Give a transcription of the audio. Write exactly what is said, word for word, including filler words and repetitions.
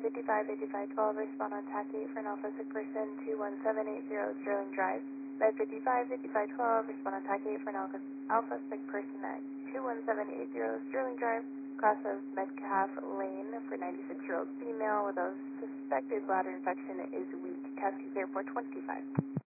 fifty-five fifty-five twelve, respond on TAC eight for an Alpha sick person, two one seven eight zero Sterling Drive. Med fifty-five fifty-five twelve, respond on TAC eight for an Alpha, alpha sick person at two one seven eight zero Sterling Drive. Cross of Metcalf Lane for ninety-six-year-old female with a suspected bladder infection is weak. Cascade Airport twenty-five.